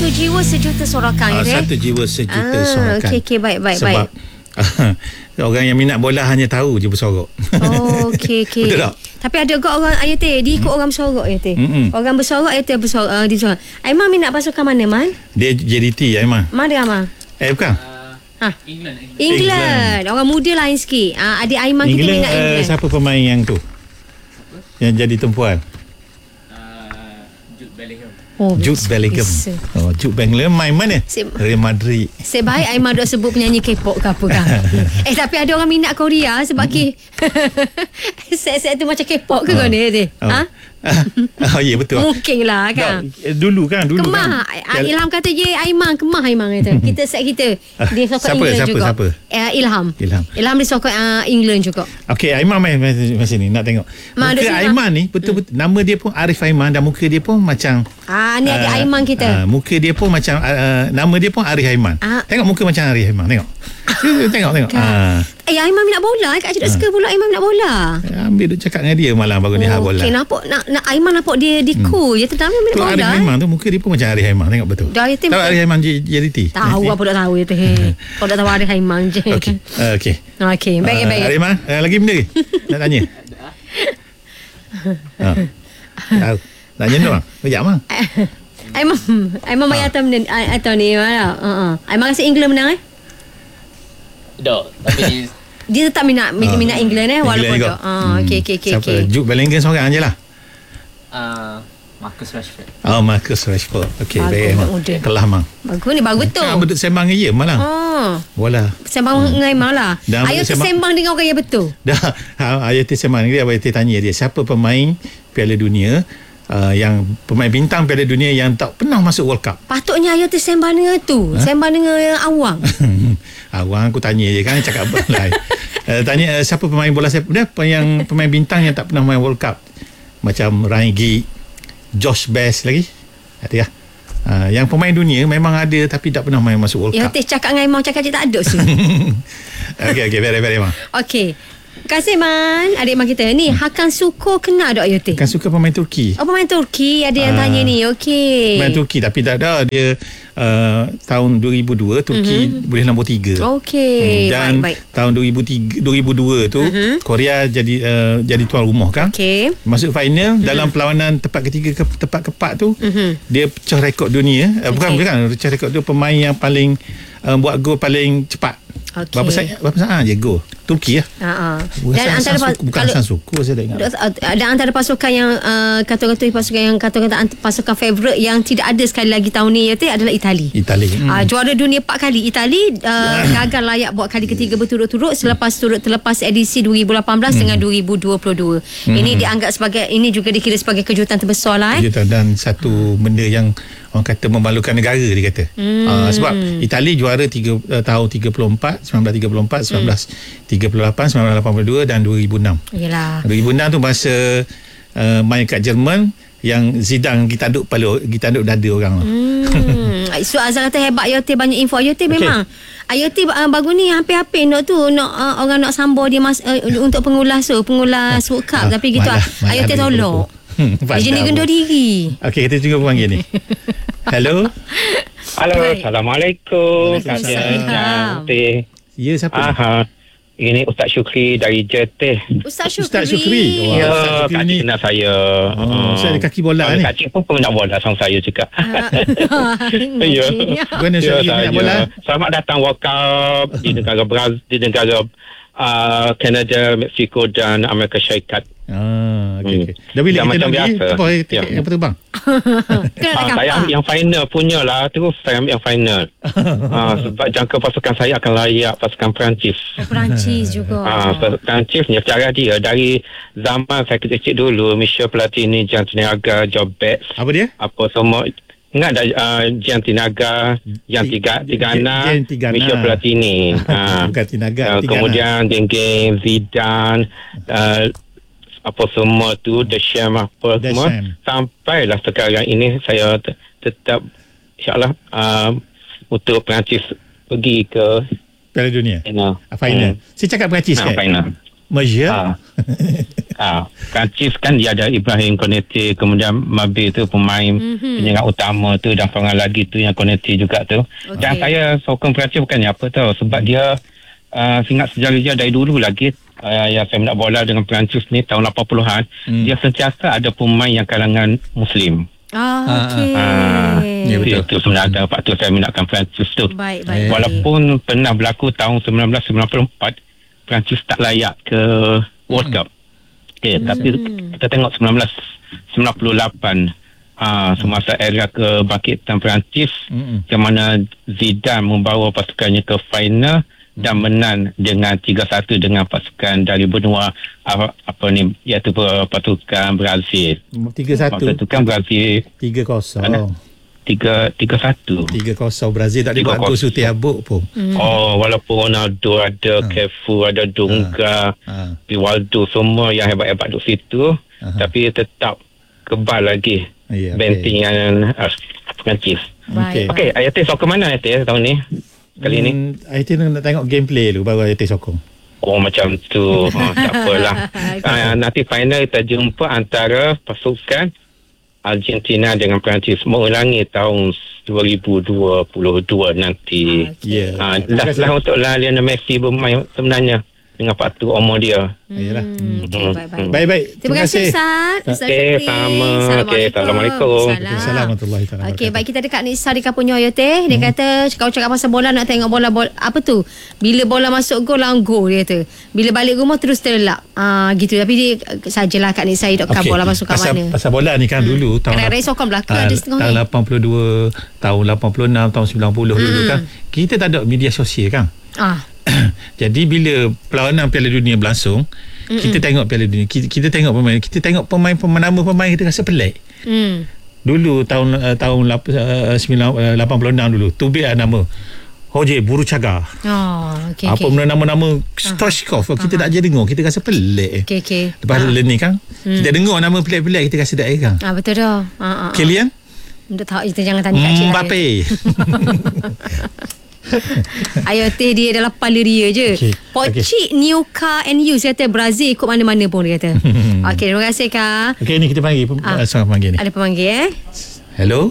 Satu jiwa sejuta sorakan. Satu jiwa sejuta sorakan. Okey, baik. Sebab orang yang minat bola hanya tahu je bersorok. Okey. Betul tak? Tapi ada juga orang ayat dia ikut orang bersorok ayat dia. Orang bersorok ayat dia bersorok dia bersorok. Aiman minat pasukan mana, Man? Dia JDT Aiman. Mana dia, Aiman? Bukan. England. Orang muda lain sikit. Adik Aiman kita minat England. Siapa pemain yang tu? Yang jadi tumpuan? Jude Bellingham. Jude Bellingham main mana? Real Madrid. Sebaik Aiman duk sebut penyanyi K-pop ke apa kan. Tapi ada orang minat Korea sebab set tu macam K-pop ke kau ni? Ya betul. Mungkin lah kan. Dulu Kemah kan? Ilham kata je Aiman kemah Aiman kata. Kita set kita dia sokong England juga. Siapa? Ilham dia sokong England juga. Okey, Aiman main masa ni nak tengok. Muka Aiman ni betul-betul nama dia pun Arif Aiman dan muka dia pun macam ni adik Aiman kita. Muka dia pun macam nama dia pun Arif Aiman. Tengok muka macam Arif Aiman, tengok. Tengok. Aiman minat bola. Kak cakap suka pula Aiman minat bola. Ambil duk cakap dengan dia malam baru ni hal bola. Okey, nampak Aiman nampak dia cool je tetapi minat bola. Arif Aiman tu muka dia pun macam Arif Aiman. Tengok betul. Tahu Arif Aiman JDT? Tahu apa tak tahu tu. Kau tak tahu Arif Aiman je. Okey. Baik. Arif Aiman, lagi benda ke? Nak tanya? Tahu. Nak jenuh bang? Kejap bang. Aiman main atau ni mana? Aiman rasa England menang Tak, tapi dia tetap minat England walaupun tu. Okey. Siapa? Jude Bellingham seorang je lah. Marcus Rashford. Marcus Rashford. Okey, baik Aiman. Kelah bang. Bagus tu. Betul sembang dengan malah. Bola. Sembang dengan Aiman lah. Ayat sembang dengan orang yang betul. Dah. Ayat sembang dia Ayat tanya dia siapa pemain Piala Dunia yang pemain bintang Piala Dunia yang tak pernah masuk World Cup. Patutnya ayat sembang dengan tu. Sembang dengan Awang. Awang aku tanya je kan cakap apa lain. Tanya siapa pemain bola dia yang pemain bintang yang tak pernah main World Cup. Macam Ryan Giggs, Josh Best lagi. Ada ya. Yang pemain dunia memang ada tapi tak pernah main masuk World Cup. Ya cakap dengan Imam cakap je tak ada sih. Okey, very Imam. Okey. Terima kasih Man. Adik Man kita ni Hakan Suko kenal tak Yoti? Hakan Suko pemain Turki. Pemain Turki. Ada yang tanya ni. Okey. Pemain Turki tapi tak ada dia tahun 2002 Turki boleh nombor 3. Okey. Dan baik. Tahun 2002 tu Korea jadi tuan rumah kan. Okey. Masuk final dalam perlawanan tempat ketiga tempat keempat tu dia pecah rekod dunia. Bukan pecah rekod tu pemain yang paling buat gol paling cepat. Berapa saat je gol Turki lah. Dan antara bukan suku saya tak ingat. Dan antara pasukan yang kata-kata pasukan favourite yang tidak ada sekali lagi tahun ni adalah Itali. Juara dunia 4 kali. Itali gagal layak buat kali ketiga berturut-turut terlepas edisi 2018 dengan 2022. Ini dianggap sebagai juga dikira sebagai kejutan terbesar lah. Kejutan dan satu benda yang orang kata memalukan negara dia kata. Sebab Itali juara tahun 1934, 1938, 1982 dan 2006. Yalah. 2006 tu masa main kat Jerman yang Zidane kita duk dada orang. So Azal kata hebat Ayoti banyak info Ayoti memang. Ayoti bagus ni hampir-hampir nak orang nak sambung dia untuk pengulas World Cup tapi gitu Ayoti tolong. Dia jenis gendut diri. Okey, kita tunggu panggil ni. Hello. Assalamualaikum. Waalaikumsalam. Ya, siapa? Ini Ustaz Syukri dari Jetih. Ustaz Syukri. Ya, Syukri Kak ni kenal saya. Saya ada kaki bola ni. Kak Cik pun peminat bola sama saya juga. Ya. Mana Syukri peminat bola? Selamat datang World Cup di negara Brazil, di negara Canada, Mexico dan Amerika Syarikat. Okey. Dah bila kita nak pergi apa terbang? Saya yang final punya lah. Terus saya ambil yang final. Sebab jangka pasukan saya akan layak pasukan Perancis. Perancis juga. Perancis ni cara dia dari zaman saya kecil dulu, Michel Platini, Jean Tinaga, Joe Betts. Apa dia? Apa semua. Ingat dah Jean Tinaga, Jean Tigana, Michel Platini. Bukan Tinaga. Kemudian geng-geng Zidane, apa semua tu, Deschamps apa semua. Sampailah sekarang ini saya tetap insyaAllah untuk Perancis pergi ke Piala Dunia. Final. Saya cakap Perancis kan? Final. Malaysia. Perancis kan dia ada Ibrahim Konate, kemudian Mabe tu pemain penyerang utama tu, dan seorang lagi tu yang Konate juga tu. Dan saya sokong Perancis bukannya apa tau, sebab dia ingat sejarah dia dari dulu lagi, yang saya nak bola dengan Perancis ni tahun 80-an, dia sentiasa ada pemain yang kalangan Muslim. Ya, betul. Itu sebenarnya faktor saya minatkan Perancis tu. Baik. Walaupun pernah berlaku tahun 1994 Perancis tak layak ke World Cup. Tapi kita tengok 1998 semasa era kebangkitan Perancis, yang mana Zidane membawa pasukannya ke final dan menang dengan 3-1 dengan pasukan dari benua iaitu pasukan Brazil. 3-1. Pasukan Brazil 3-0. 3-1 Brazil tak ada buat gol suti abuk pun. Walaupun Ronaldo ada, Cafu ada, Dunga, Rivaldo, semua yang hebat-hebat duduk situ, tapi tetap kebal lagi banting yang Perancis. Okey, Ayati sokong mana Ayati tahun ni? Kali ni Ayati nak tengok gameplay dulu baru Ayati sokong. Macam tu. Tak apalah. Nanti final kita jumpa antara pasukan Argentina dengan Perancis, mengulangi tahun 2022 nanti. Jelaslah untuk Lionel Messi bermain sebenarnya dengan faktor umur dia. Yalah. Baik. Terima kasih Ustaz. Sama. Assalamualaikum. Assalamualaikum. Okey, baik, kita dekat Nisa di Kampung Nyoyo teh. Dia kata kau cakap pasal bola, nak tengok bola apa tu? Bila bola masuk gol langsung gol dia kata. Bila balik rumah terus terlelap. Gitu. Tapi dia sajalah kat Nisa.com bola masuk kat mana. Pasal bola ni kan dulu tahun kadang-kadang sokong belakang ada setengah tahun 82, tahun 86, tahun 90 dulu kan. Kita tak ada media sosial kan. Jadi bila perlawanan Piala Dunia berlangsung, kita tengok Piala Dunia, kita tengok pemain, nama pemain kita rasa pelik. Dulu tahun 86 dulu Tubik nama Jose Buruchaga. Nama-nama Stoichkov, kita tak je dengar, kita rasa pelik. Lepas ni kan kita dengar nama pelik-pelik, kita rasa tak kan. Betul dah. Kylian? Tak, kita jangan tanya kat Cik Mbappe. Ayo teh dia adalah kepala dia je. Pocik new car and use kata Brazil ikut mana-mana pun dia kata. Okey, terima kasih Kak. Okey, ni kita panggil seorang pemanggil ni. Ada pemanggil Hello.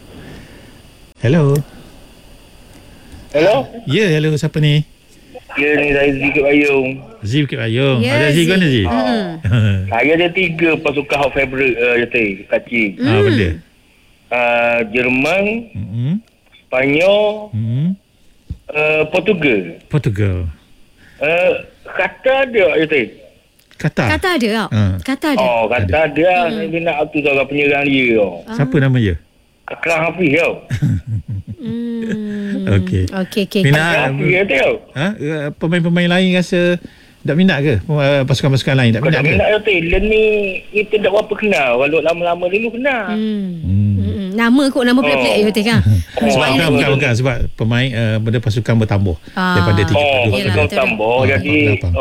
Ya, hello, siapa ni? Ya, ni saya Zee Bayung. Zee Bayung. Ada Zee kan Zee? Saya ada 3 pasukan hot favorite kacik. Benda. Jerman, Sepanyol, Portugal. Qatar ada Qatar ada tak? Qatar ada. Qatar ada. Saya nak tu seorang penyerang dia. Siapa nama dia? Akram Hafiz tau. Okey. Akram Hafiz tau. Pemain-pemain lain rasa tak minat ke? Pasukan-pasukan lain tak minat ke? Tak minat Len ni kita tak berapa kenal. Walau lama-lama dulu kenal. Nama pelik-pelik je teh kan. Bukan sebab pemain benda pasukan bertambah daripada 3 pasukan bertambah jadi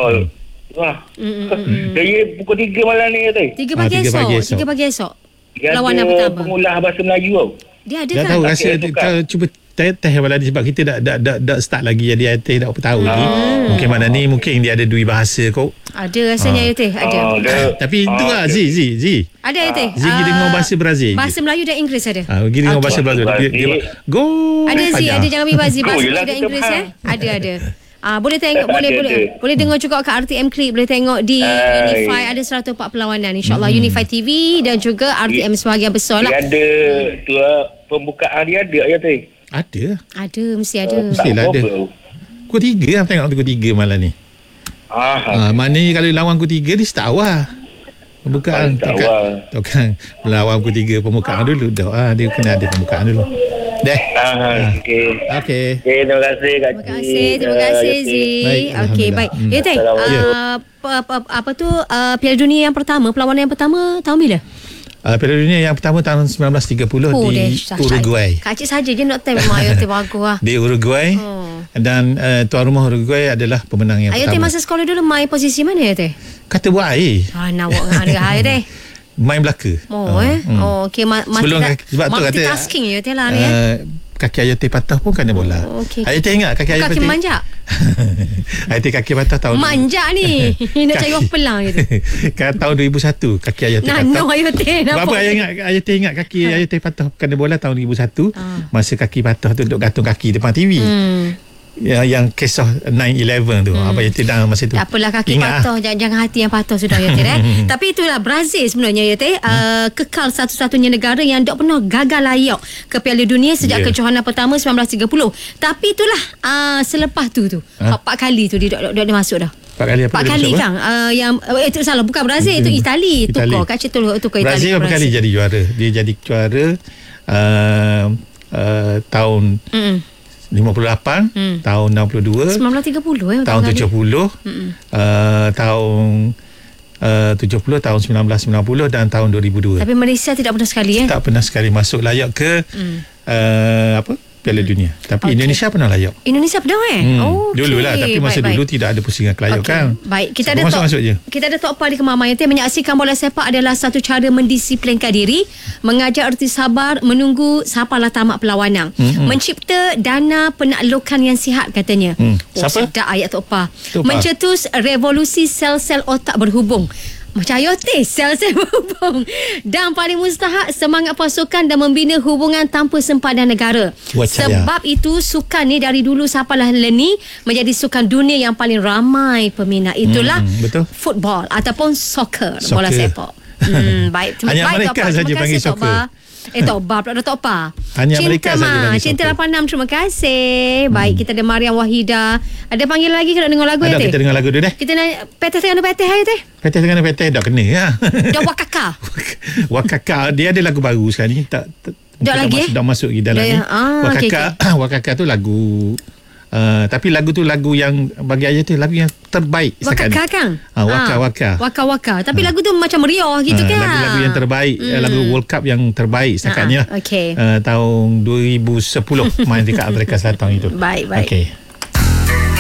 Jadi pukul 3 malam ni teh. 3 pagi esok. Lawanan pertama. Pengulas bahasa Melayu tau. Dia ada kan? Dah tahu rasa kau cuba teh baladi sebab kita dak start lagi, jadi teh tak tahu lagi. Mungkin mana ni mungkin dia ada dua bahasa kau. Ada rasanya teh, ada. Tapi itu lah Zee. Ada teh. Zee dengar bahasa Brazil. Bahasa Melayu dan Inggeris ada. Pergi dengar bahasa Brazil. Dia go. Ada Zee, ada jangan ambil bahasa Melayu dan Inggeris Ada. Boleh tengok, boleh dengar juga kat RTM Clip, boleh tengok di Unify, ada 104 perlawanan insya-Allah. Unify TV dan juga RTM sebahagian besar lah. Dia ada tu pembukaan dia ada ya teh. Ada, mesti ada. Mestilah ada. Pukul 3 tengok pukul 3 malam ni. Maknanya kalau lawan pukul 3 dia start awal. Pembukaan Tukang lawan pukul 3 pembukaan dulu dah. Dia kena ada pembukaan dulu. Okey. Terima kasih Kak Cik. Terima kasih Zee. Okey, baik. Ya teh. Apa tu Piala Dunia yang pertama, perlawanan yang pertama tahun bila? Piala Dunia yang pertama tahun 1930 di Uruguay. Kak Cik saja je nak time memang ayat bagus lah. Di Uruguay. Dan tuan rumah Uruguay adalah pemenang yang pertama. Ayat masa sekolah dulu main posisi mana ya teh? Kata buat air. Nak buat dengan air teh. Main belaka. Okey, sebelum sebab tu kata multitasking je teh lah ni kaki Ayati patah pun kena bola. Ayati ingat kaki Ayati kaki manjak. Ayati kaki patah tahun manjak ni. Nak cari orang pelang gitu. Kan tahun 2001 kaki Ayati patah. No Ayati. Berapa Ayati ingat kaki Ayati patah kena bola tahun 2001. Masa kaki patah tu duduk gantung kaki depan TV. Yang kisah 9/11 tu. Abang Yati dah masa tu. Tak apalah kaki ingat patah, jangan hati yang patah sudah Yati. Tapi itulah Brazil sebenarnya Yati, kekal satu-satunya negara yang tak pernah gagal layak ke Piala Dunia sejak kejohanan pertama 1930. Tapi itulah selepas tu 4 kali tu dia dah masuk dah. 4 kali kan yang itu salah, bukan Brazil, itu Itali. Tukar kat situ tukar Itali. Brazil berapa kali jadi juara. Dia jadi juara tahun 58, tahun 62, 1930 tahun 70, tahun 70, tahun 1990 dan tahun 2002. Tapi Malaysia tidak pernah sekali tak pernah sekali masuk layak ke Piala Dunia. Tapi Indonesia pernah layak. Indonesia pernah dululah, tapi masa dulu tidak ada pusingan kelayakan. Baik, kita ada masuk je. Kita ada Tok Pa di Kemamai. Menyaksikan bola sepak adalah satu cara mendisiplinkan diri, mengajar erti sabar, menunggu sampailah tamat perlawanan, mencipta dana penaklukan yang sihat katanya. Siapa? Sedap ayat Tok Pa. Mencetus revolusi sel-sel otak berhubung. Macam Ayati, sel-sel berhubung. Dan paling mustahak, semangat pasukan dan membina hubungan tanpa sempadan negara. Sebab itu sukan ni dari dulu sampailah leni menjadi sukan dunia yang paling ramai peminat. Itulah football ataupun soccer. Bola sepak. Baik. Hanya mereka saja panggil soccer. Tok Pa pula Tok Pa. Hanya mereka saja panggil Cinta 86, terima kasih. Baik, kita ada Mariam Wahida. Ada panggil lagi ke nak dengar lagu ada, kita dengar lagu dulu deh. Kita nak peteh tengah peteh hai teh. Peteh tengah peteh dah kena ya. Dah Wakaka. Wakaka dia ada lagu baru sekarang ni. Tak lagi dah masuk di dalam ni. Wakaka tu lagu tapi lagu tu lagu yang bagi Ayah tu lagu yang terbaik sekarang. Waka. Tapi lagu tu macam meriah gitu kan. Lagu-lagu yang terbaik, lagu World Cup yang terbaik sekarang ni lah. Tahun 2010 main dekat Amerika Selatan itu. Baik. Okay.